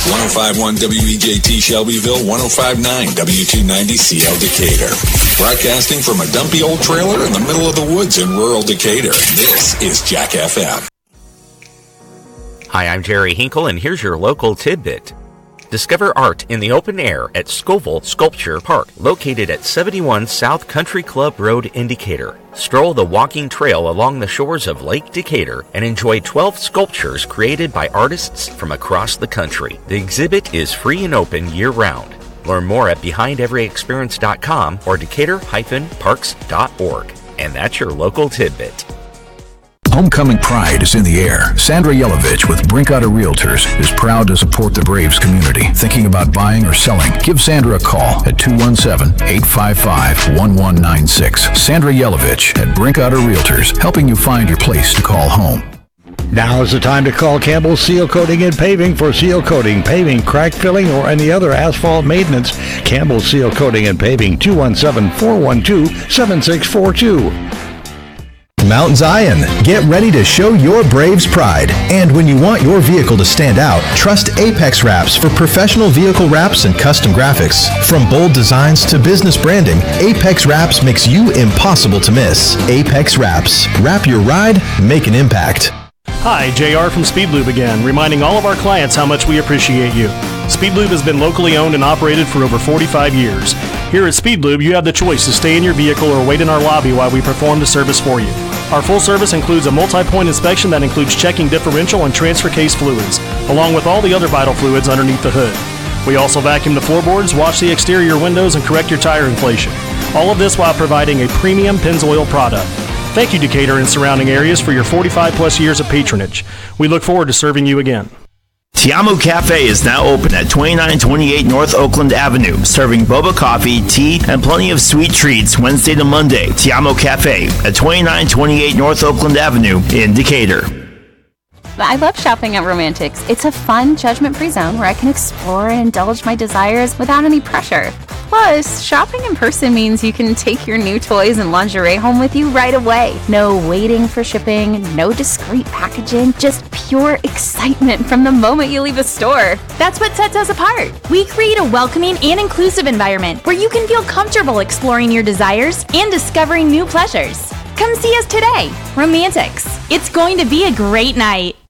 105.1 WEJT Shelbyville, 105.9 W290 CL Decatur. Broadcasting from a dumpy old trailer in the middle of the woods in rural Decatur, this is Jack FM. Hi, I'm Jerry Hinkle, and here's your local tidbit. Discover art in the open air at Scoville Sculpture Park, located at 71 South Country Club Road in Decatur. Stroll the walking trail along the shores of Lake Decatur and enjoy 12 sculptures created by artists from across the country. The exhibit is free and open year-round. Learn more at BehindEveryExperience.com or Decatur-Parks.org. And that's your local tidbit. Homecoming pride is in the air. Sandra Yelovich with Brinkotter Realtors is proud to support the Braves community. Thinking about buying or selling? Give Sandra a call at 217-855-1196. Sandra Yelovich at Brinkotter Realtors, helping you find your place to call home. Now is the time to call Campbell Seal Coating and Paving for seal coating, paving, crack filling, or any other asphalt maintenance. Campbell Seal Coating and Paving, 217-412-7642. Mount Zion. Get ready to show your Braves pride. And when you want your vehicle to stand out, trust Apex Wraps for professional vehicle wraps and custom graphics. From bold designs to business branding, Apex Wraps makes you impossible to miss. Apex Wraps. Wrap your ride, make an impact. Hi, JR from Speed Lube again, reminding all of our clients how much we appreciate you. Speed Lube has been locally owned and operated for over 45 years. Here at Speed Lube, you have the choice to stay in your vehicle or wait in our lobby while we perform the service for you. Our full service includes a multi-point inspection that includes checking differential and transfer case fluids, along with all the other vital fluids underneath the hood. We also vacuum the floorboards, wash the exterior windows, and correct your tire inflation. All of this while providing a premium Pennzoil product. Thank you, Decatur and surrounding areas, for your 45-plus years of patronage. We look forward to serving you again. Tiamo Cafe is now open at 2928 North Oakland Avenue, serving boba coffee, tea, and plenty of sweet treats Wednesday to Monday. Tiamo Cafe at 2928 North Oakland Avenue in Decatur. I love shopping at Romantics. It's a fun, judgment-free zone where I can explore and indulge my desires without any pressure. Plus, shopping in person means you can take your new toys and lingerie home with you right away. No waiting for shipping, no discreet packaging, just pure excitement from the moment you leave a store. That's what sets us apart. We create a welcoming and inclusive environment where you can feel comfortable exploring your desires and discovering new pleasures. Come see us today. Romantics. It's going to be a great night.